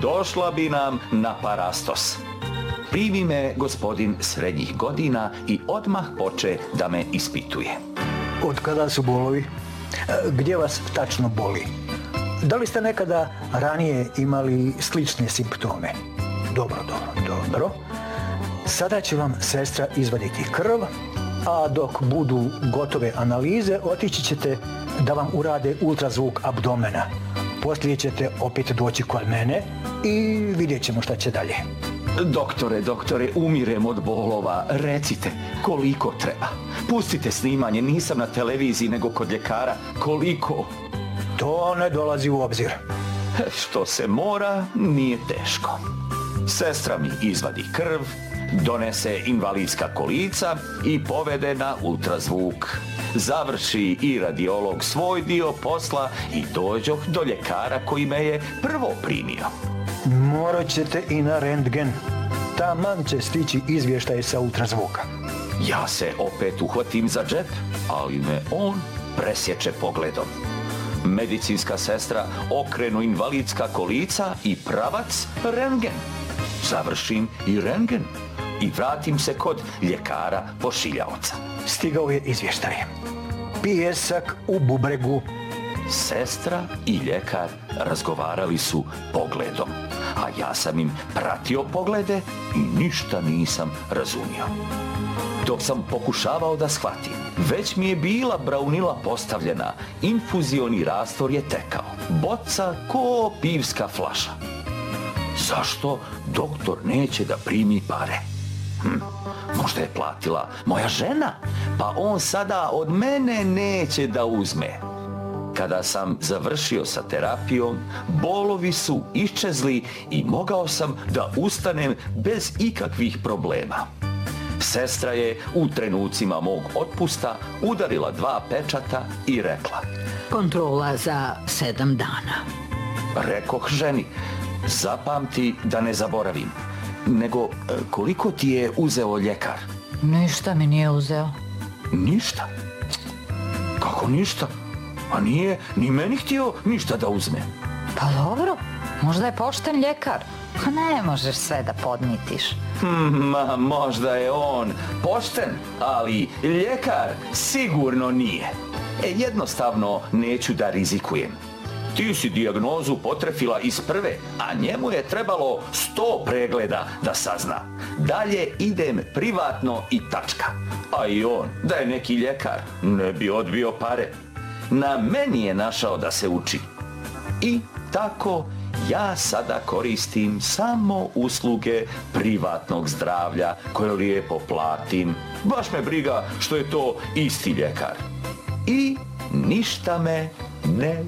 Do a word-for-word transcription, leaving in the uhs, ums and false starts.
došla bi nam na parastos. Primi me gospodin srednjih godina i odmah poče da me ispituje. Od kada su bolovi? Gdje vas tačno boli? Da li ste nekada ranije imali slične simptome? Dobro, dobro, dobro. Sada će vam sestra izvaditi krv, a dok budu gotove analize, otići ćete da vam urade ultrazvuk abdomena. Poslije ćete opet doći kod mene i vidjet ćemo šta će dalje. Doktore, doktore, umirem od bolova. Recite, koliko treba? Pustite snimanje, nisam na televiziji nego kod ljekara. Koliko? To ne dolazi u obzir. Što se mora, nije teško. Sestra mi izvadi krv, donese invalidska kolica i povede na ultrazvuk. Završi i radiolog svoj dio posla i dođoh do ljekara koji me je prvo primio. Morat ćete i na rentgen. Taman će stići izvještaj sa ultrazvuka. Ja se opet uhvatim za džep, ali me on presječe pogledom. Medicinska sestra okrenu invalidska kolica i pravac rentgen. Završim i rentgen i vratim se kod ljekara pošiljaoca. Stigao je izvještaj. Pijesak u bubregu. Sestra i ljekar razgovarali su pogledom, a ja sam im pratio poglede i ništa nisam razumio. Dok sam pokušavao da shvatim, već mi je bila braunila postavljena, infuzioni rastor je tekao, boca ko pivska flaša. Zašto doktor neće da primi pare? Hm, možda je platila moja žena, pa on sada od mene neće da uzme. Kada sam završio sa terapijom, bolovi su iščezli i mogao sam da ustanem bez ikakvih problema. Sestra je u trenucima mog otpusta udarila dva pečata i rekla: kontrola za sedam dana. Rekoh ženi: zapamti da ne zaboravim. Nego, koliko ti je uzeo ljekar? Ništa mi nije uzeo. Ništa? Kako ništa? A nije ni meni htio ništa da uzme. Pa dobro, možda je pošten ljekar. Pa ne možeš sve da podmitiš. Hmm, ma, možda je on pošten, ali ljekar sigurno nije. E, jednostavno neću da rizikujem. Ti si dijagnozu potrefila iz prve, a njemu je trebalo sto pregleda da sazna. Dalje idem privatno i tačka. A i on, da je neki ljekar, ne bi odbio pare. Na meni je našao da se uči. I tako ja sada koristim samo usluge privatnog zdravlja koje lijepo platim. Baš me briga što je to isti ljekar. I ništa me ne